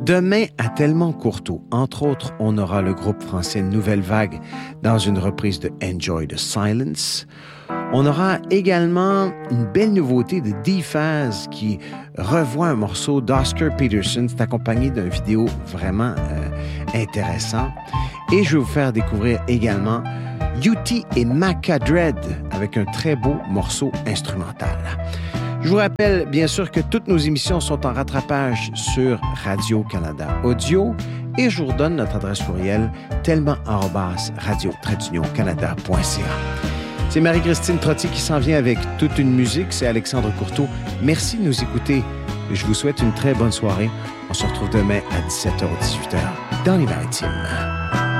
Demain, à Tellement Courteau, entre autres, on aura le groupe français Nouvelle Vague dans une reprise de Enjoy the Silence. On aura également une belle nouveauté de D-Phase qui revoit un morceau d'Oscar Peterson. C'est accompagné d'une vidéo vraiment intéressant. Et je vais vous faire découvrir également UT et Maca Dread avec un très beau morceau instrumental. Je vous rappelle bien sûr que toutes nos émissions sont en rattrapage sur Radio-Canada Audio et je vous redonne notre adresse courriel tellement@radio-canada.ca. C'est Marie-Christine Trottier qui s'en vient avec toute une musique. C'est Alexandre Courteau. Merci de nous écouter. Je vous souhaite une très bonne soirée. On se retrouve demain à 17h ou 18h dans les Maritimes.